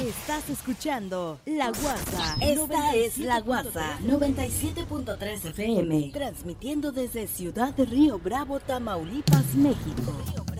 Estás escuchando La Guasa. Esta es La Guasa 97.3 FM. Transmitiendo desde Ciudad de Río Bravo, Tamaulipas, México.